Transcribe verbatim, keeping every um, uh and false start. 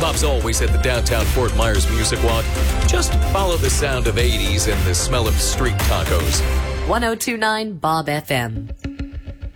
Bob's always at the downtown Fort Myers Music Walk. Just follow the sound of eighties and the smell of street tacos. ten twenty-nine Bob F M.